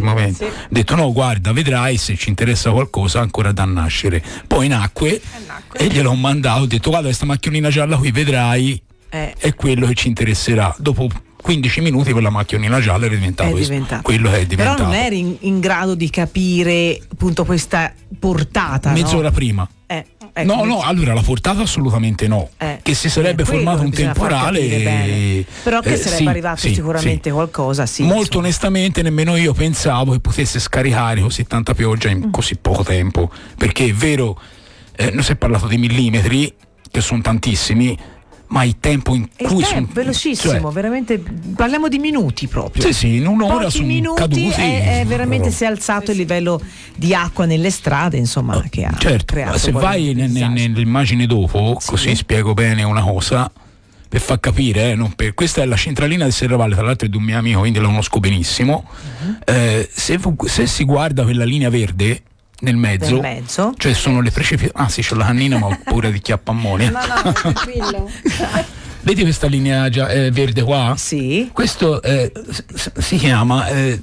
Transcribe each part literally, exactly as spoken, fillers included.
momento. Sì. Ho detto no, guarda, vedrai, se ci interessa qualcosa ancora da nascere. Poi nacque, nacque. E gliel'ho mandato, ho detto guarda questa macchionina gialla qui, vedrai, eh. è quello che ci interesserà. Dopo quindici minuti quella macchionina gialla era diventato, è diventato. quello che è diventato. Però non eri in, in grado di capire appunto questa portata, mezz'ora no? prima. Eh, ecco, no, no, allora la portata assolutamente no. Eh, che si sarebbe eh, formato un temporale. E, però che eh, sarebbe sì, arrivato sì, sicuramente sì. qualcosa. Sì, molto insomma. Onestamente nemmeno io pensavo che potesse scaricare così tanta pioggia in mm. così poco tempo. Perché è vero, eh, non si è parlato di millimetri, che sono tantissimi, ma il tempo in il cui tempo, sono velocissimo, cioè, veramente parliamo di minuti proprio. Sì, sì, in un'ora sono caduti. È, è veramente si è alzato il livello di acqua nelle strade, insomma, oh, che ha certo, creato. Se vai ne, ne, nell'immagine dopo, sì. Così spiego bene una cosa per far capire, eh, non per, questa è la centralina del Serravalle, tra l'altro è di un mio amico, quindi la conosco benissimo. Uh-huh. Eh, se, se si guarda quella linea verde nel mezzo, mezzo, cioè sono le precipitazioni. Ah sì, c'ho la cannina ma ho paura di chiappammone. No, no, tranquillo. Vedi questa linea già, eh, verde qua? Sì. Questo eh, si chiama eh,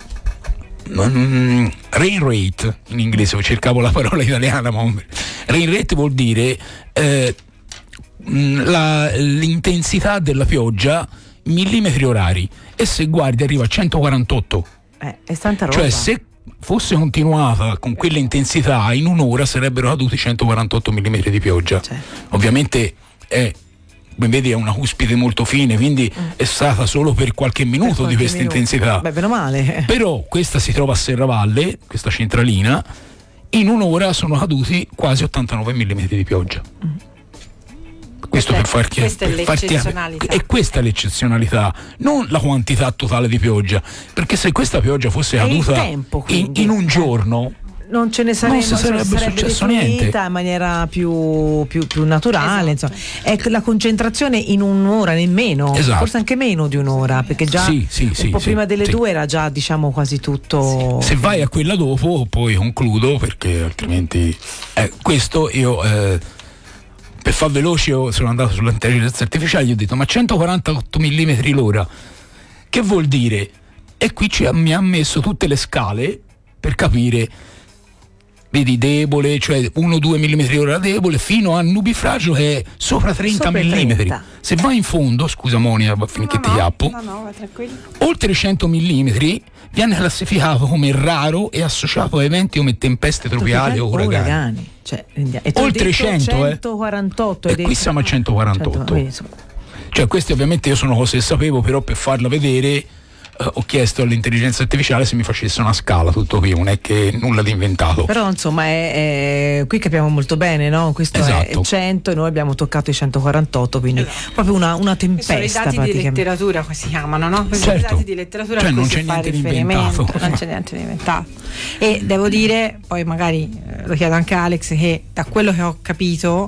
um, rain rate in inglese, cercavo la parola italiana, ma rain rate vuol dire eh, la, l'intensità della pioggia millimetri orari, e se guardi arriva a centoquarantotto. Eh, è tanta roba. Cioè se fosse continuata con quella intensità in un'ora sarebbero caduti centoquarantotto millimetri di pioggia. Cioè. Ovviamente è, come vedi, è una cuspide molto fine, quindi mm. è stata solo per qualche minuto per qualche di questa minuto. intensità. Beh, meno male. Però questa si trova a Serravalle, questa centralina, in un'ora sono caduti quasi ottantanove millimetri di pioggia. Mm. Questo questa, per farti, questa per è l'eccezionalità. Farti, e questa è l'eccezionalità, non la quantità totale di pioggia, perché se questa pioggia fosse caduta tempo, in, in un giorno non ce ne sarebbe, non sarebbe, sarebbe successo niente in maniera più, più, più naturale, esatto. Insomma. È la concentrazione in un'ora, nemmeno, esatto. Forse anche meno di un'ora, perché già sì, sì, un sì, po' sì, prima delle sì. due era già, diciamo, quasi tutto. Sì. Se vai a quella dopo, poi concludo, perché altrimenti eh, questo io eh, per far veloce io sono andato sull'intelligenza artificiale, gli ho detto ma centoquarantotto millimetri l'ora che vuol dire? E qui ci ha, mi ha messo tutte le scale per capire, vedi, debole, cioè uno due millimetri l'ora debole, fino a nubifragio che è sopra trenta millimetri. trenta. Se vai in fondo, scusa Monica, va a finire no, che no, ti chiappo, no, no, vai tranquillo. Oltre cento millimetri viene classificato come raro e associato a eventi come tempeste tropicali o uragani. uragani. Cioè, e oltre cento, centoquarantotto, eh. E qui siamo a centoquarantotto. cento, cioè queste ovviamente io sono cose che sapevo, però per farla vedere Uh, ho chiesto all'intelligenza artificiale se mi facesse una scala, tutto qui, non è che nulla di inventato. Però insomma è, è, qui capiamo molto bene, no? Questo esatto. è cento e noi abbiamo toccato i centoquarantotto, quindi esatto. proprio una, una tempesta. Sono i dati di letteratura, come si chiamano, no? Questi certo. dati di letteratura, cioè, a cui non si c'è fa niente riferimento, di non c'è niente di inventato. E devo dire, poi magari eh, lo chiedo anche a Alex, che da quello che ho capito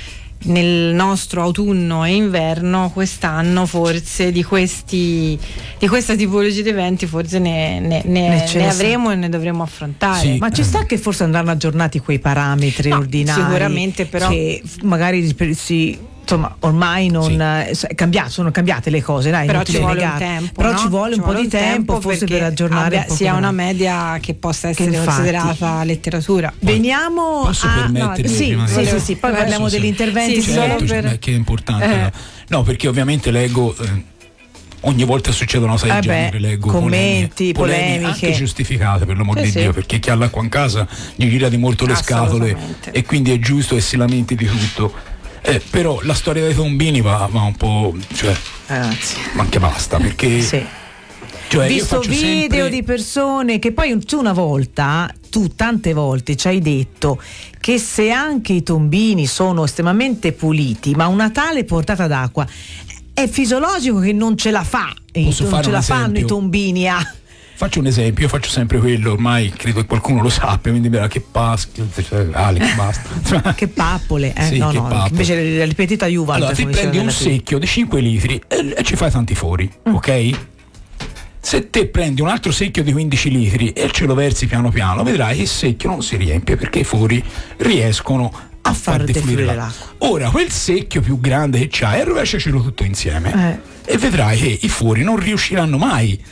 nel nostro autunno e inverno quest'anno forse di questi di questa tipologia di eventi forse ne, ne, ne, ne avremo e ne dovremo affrontare. Sì. Ma ci sta che forse andranno aggiornati quei parametri no, ordinari sicuramente, però che magari si insomma ormai non sì. è cambiato, sono cambiate le cose, dai, però ci vuole un tempo, però no? ci vuole ci un po' di tempo, forse per aggiornare abbia, sia una media che possa essere che considerata letteratura. Veniamo posso a permettermi no, sì, sì, sì, sì, poi parliamo degli interventi sì, certo, per... che è importante eh. no, perché ovviamente leggo eh, ogni volta succedono cose del eh genere, leggo commenti, polemiche, polemiche anche giustificate, per l'amor sì, di sì. Dio, perché chi ha l'acqua in casa gli gira di molto le scatole e quindi è giusto che si lamenti di tutto. Eh, però la storia dei tombini va, va un po', cioè Ragazzi. ma anche basta, perché sì. cioè, visto io video sempre... di persone che poi tu una volta tu tante volte ci hai detto che se anche i tombini sono estremamente puliti, ma una tale portata d'acqua è fisiologico che non ce la fa, Posso non fare ce la esempio? fanno i tombini a Faccio un esempio, io faccio sempre quello, ormai credo che qualcuno lo sappia, quindi che paschi, cioè, Alex, basta. Che pappole, eh? Sì, no, che no, pappole. invece la ripetita Juventus. Allora, ti prendi un secchio di cinque litri e, e ci fai tanti fori, mm. ok? Se te prendi un altro secchio di quindici litri e ce lo versi piano piano, vedrai che il secchio non si riempie perché i fori riescono a, a far defluire l'acqua. l'acqua. Ora, quel secchio più grande che c'hai, rovesciacelo tutto insieme eh. e vedrai che i fori non riusciranno mai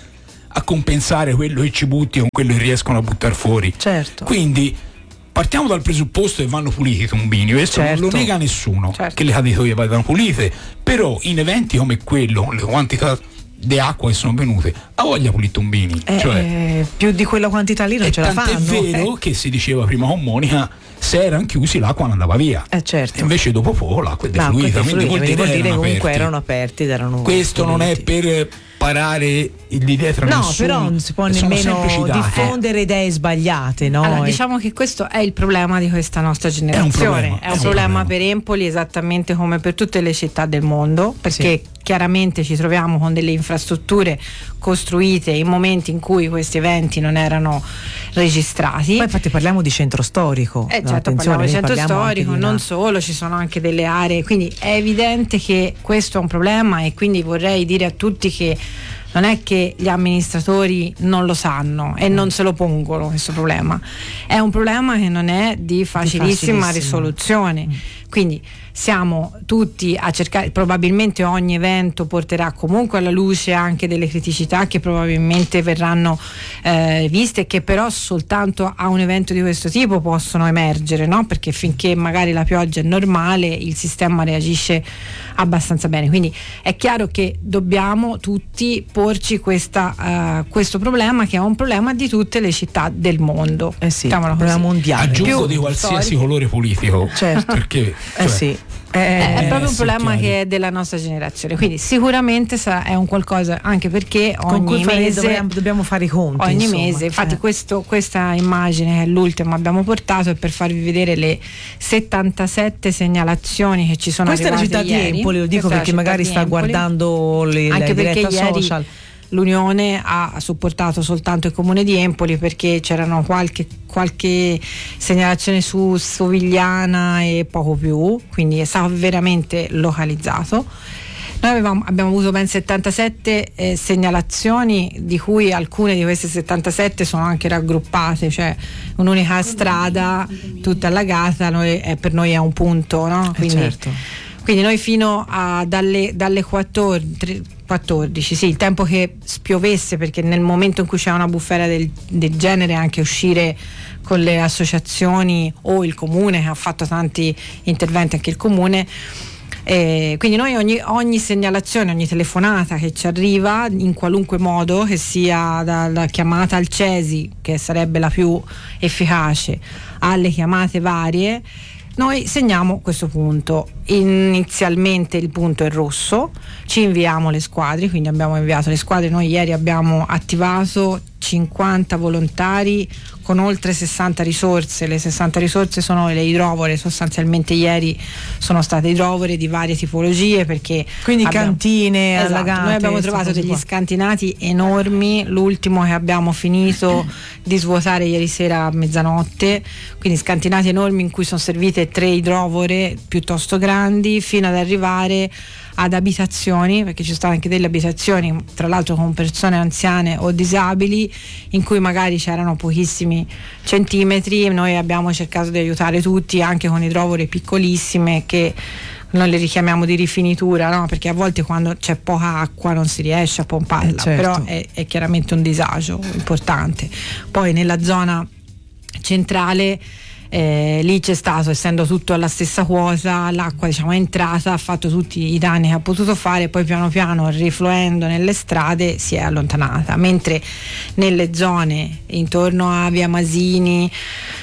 a compensare quello che ci butti con quello che riescono a buttare fuori. Certo. Quindi partiamo dal presupposto che vanno puliti i tombini, questo certo. non lo nega nessuno, certo. che le caditoie vadano pulite, però in eventi come quello, con le quantità di acqua che sono venute, ha voglia pulire i tombini. Eh, cioè, eh, più di quella quantità lì non e ce la fanno. È vero eh. che si diceva prima con Monica, se erano chiusi l'acqua non andava via. Eh certo. E invece dopo poco l'acqua è defluita, no, quindi vuol dire, vuol dire erano comunque aperti. erano aperti ed erano Questo non è per parare di dietro a no, nessuno, però non si può sono nemmeno semplicità. diffondere eh. idee sbagliate, no? Allora, diciamo che questo è il problema di questa nostra generazione. È un problema, è un problema per Empoli, esattamente come per tutte le città del mondo, perché sì. chiaramente ci troviamo con delle infrastrutture costruite in momenti in cui questi eventi non erano registrati. Poi infatti parliamo di centro storico. Eh, certo, parliamo di centro storico, di non solo, ci sono anche delle aree, quindi è evidente che questo è un problema, e quindi vorrei dire a tutti che non è che gli amministratori non lo sanno e non se lo pongono questo problema, è un problema che non è di facilissima, facilissima. risoluzione. Mm. Quindi siamo tutti a cercare, probabilmente ogni evento porterà comunque alla luce anche delle criticità che probabilmente verranno eh, viste, che però soltanto a un evento di questo tipo possono emergere, no? Perché finché magari la pioggia è normale il sistema reagisce abbastanza bene, quindi è chiaro che dobbiamo tutti porci questa, uh, questo problema, che è un problema di tutte le città del mondo. Eh sì, un problema mondiale. Aggiungo Più di qualsiasi storico. colore politico, certo. perché eh cioè, sì. Eh, è proprio un problema chiari. che è della nostra generazione, quindi sicuramente sarà, è un qualcosa, anche perché ogni con cui mese dobbiamo, dobbiamo fare i conti ogni insomma. mese, infatti eh. questo, questa immagine che è l'ultima abbiamo portato è per farvi vedere le settantasette segnalazioni che ci sono questa arrivate è la città ieri. di Empoli, lo dico Questa è la perché città magari di sta Empoli. guardando le, anche la perché diretta ieri social. l'Unione ha supportato soltanto il comune di Empoli, perché c'erano qualche, qualche segnalazione su Sovigliana e poco più, quindi è stato veramente localizzato. Noi avevamo, abbiamo avuto ben settantasette eh, segnalazioni, di cui alcune di queste settantasette sono anche raggruppate, cioè un'unica strada tutta allagata noi, eh, per noi è un punto, no? Quindi, eh certo. quindi noi fino a dalle, dalle quattordici, quattordici, sì, il tempo che spiovesse, perché nel momento in cui c'è una bufera del, del genere anche uscire con le associazioni o il comune, che ha fatto tanti interventi anche il comune. Eh, quindi noi ogni, ogni segnalazione, ogni telefonata che ci arriva in qualunque modo, che sia dalla chiamata al C E S I, che sarebbe la più efficace, alle chiamate varie, noi segniamo questo punto. Inizialmente il punto è rosso, ci inviamo le squadre, quindi abbiamo inviato le squadre. Noi ieri abbiamo attivato cinquanta volontari con oltre sessanta risorse. Le sessanta risorse sono le idrovore, sostanzialmente ieri sono state idrovore di varie tipologie, perché quindi abbiamo, cantine, esatto, allagate, noi abbiamo trovato degli qua. scantinati enormi, l'ultimo che abbiamo finito di svuotare ieri sera a mezzanotte, quindi scantinati enormi in cui sono servite tre idrovore piuttosto grandi, fino ad arrivare ad abitazioni, perché ci sono anche delle abitazioni tra l'altro con persone anziane o disabili in cui magari c'erano pochissimi centimetri. Noi abbiamo cercato di aiutare tutti anche con idrovore piccolissime, che noi le richiamiamo di rifinitura, no? Perché a volte quando c'è poca acqua non si riesce a pomparla, eh, certo. però è, è chiaramente un disagio importante. Poi nella zona centrale Eh, lì c'è stato, essendo tutto alla stessa quota, l'acqua diciamo è entrata, ha fatto tutti i danni che ha potuto fare, poi piano piano rifluendo nelle strade si è allontanata, mentre nelle zone intorno a via Masini,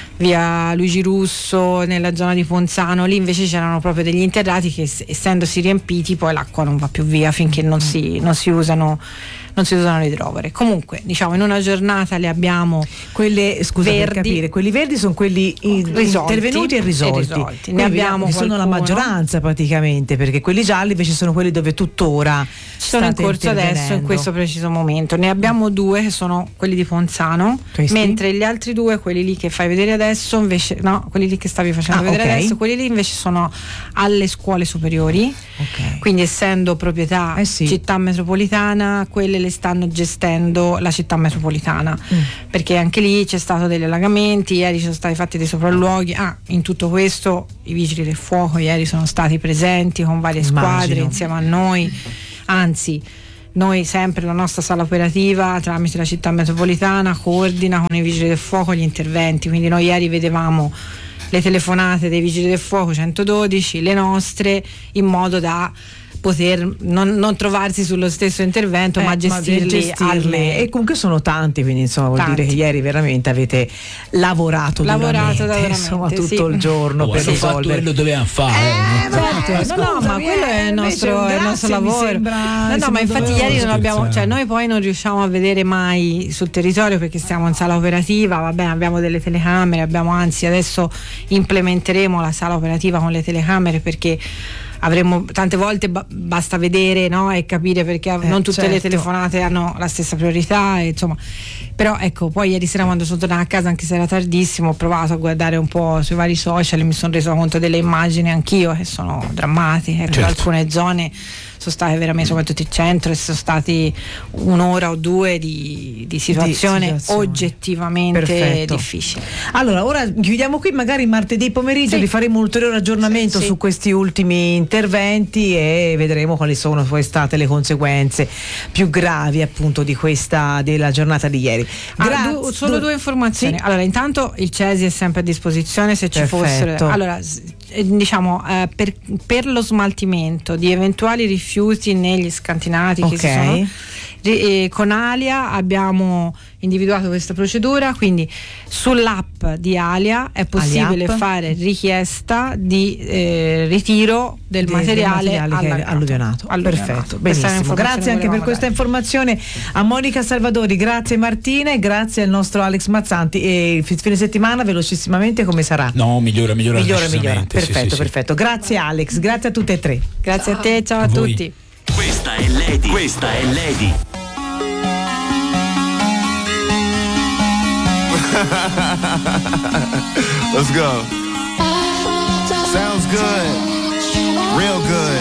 via Luigi Russo, nella zona di Ponzano, lì invece c'erano proprio degli interrati che, essendosi riempiti, poi l'acqua non va più via finché non si, non si usano non si usano le idrovore. Comunque, diciamo, in una giornata le abbiamo quelle, scusa, verdi, per capire, quelli verdi sono quelli in, risolti, intervenuti e risolti. e risolti. Ne abbiamo che sono la maggioranza praticamente, perché quelli gialli invece sono quelli dove tuttora sono in corso adesso in questo preciso momento. Ne abbiamo due che sono quelli di Ponzano, Questi? mentre gli altri due, quelli lì che fai vedere adesso, invece no, quelli lì che stavi facendo ah, vedere okay. adesso, quelli lì invece sono alle scuole superiori. Okay. Quindi essendo proprietà eh sì. città metropolitana, quelle le stanno gestendo la città metropolitana, mm. perché anche lì c'è stato degli allagamenti, ieri ci sono stati fatti dei sopralluoghi. Ah, in tutto questo i vigili del fuoco ieri sono stati presenti con varie Immagino. squadre insieme a noi, anzi noi sempre la nostra sala operativa tramite la città metropolitana coordina con i vigili del fuoco gli interventi, quindi noi ieri vedevamo le telefonate dei vigili del fuoco centododici, le nostre, in modo da poter non, non trovarsi sullo stesso intervento, eh, ma gestirli, ma gestirli. E comunque sono tanti, quindi insomma vuol tanti. dire che ieri veramente avete lavorato lavorato duramente, insomma tutto sì. il giorno oh, per risolvere. Quello dovevano fare eh, certo. no, no, ma quello è il nostro, è il nostro lavoro. Sembra, no, no, ma infatti ieri non abbiamo, cioè noi poi non riusciamo a vedere mai sul territorio perché stiamo in sala operativa, va bene, abbiamo delle telecamere, abbiamo anzi adesso implementeremo la sala operativa con le telecamere perché avremmo tante volte ba- basta vedere, no, e capire perché eh, non tutte certo. le telefonate hanno la stessa priorità, e, insomma. Però ecco, poi ieri sera quando sono tornata a casa, anche se era tardissimo, ho provato a guardare un po' sui vari social e mi sono reso conto delle immagini anch'io che sono drammatiche, ecco, certo. alcune zone sono state veramente, soprattutto il centro, e sono stati un'ora o due di, di, situazione, di situazione oggettivamente Perfetto. difficile. Allora, ora chiudiamo qui, magari martedì pomeriggio sì. vi faremo un ulteriore aggiornamento sì, sì. su questi ultimi interventi e vedremo quali sono poi state le conseguenze più gravi appunto di questa della giornata di ieri. Gra- ah, du- solo du- due informazioni. Sì. Allora, intanto il Cesi è sempre a disposizione se ci Perfetto. fossero. Allora, diciamo eh, per, per lo smaltimento di eventuali rifiuti negli scantinati okay. che si sono eh, con Alia abbiamo individuato questa procedura, quindi sull'app di Alia è possibile Alia fare richiesta di eh, ritiro del di, materiale, del materiale alluvionato. alluvionato. Perfetto, benissimo. Grazie anche per questa informazione a Monica Salvadori, grazie Martina e grazie al nostro Alex Mazzanti. E il fine settimana velocissimamente come sarà? No, migliora, migliora. Migliora, migliora. Perfetto, sì, sì, perfetto. Sì. Grazie Alex, grazie a tutte e tre. Grazie ciao. a te, ciao a, a tutti. Questa è Lady, questa è Lady. Let's go. Sounds good. Real good.